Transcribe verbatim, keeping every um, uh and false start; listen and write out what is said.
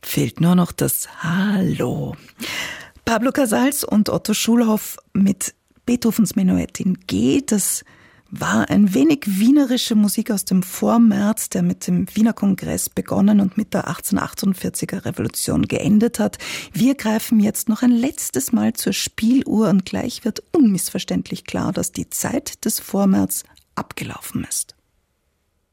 Fehlt nur noch das Hallo. Pablo Casals und Otto Schulhoff mit Beethovens Menuett in G. Das war ein wenig wienerische Musik aus dem Vormärz, der mit dem Wiener Kongress begonnen und mit der achtzehnhundertachtundvierziger Revolution geendet hat. Wir greifen jetzt noch ein letztes Mal zur Spieluhr und gleich wird unmissverständlich klar, dass die Zeit des Vormärz abgelaufen ist.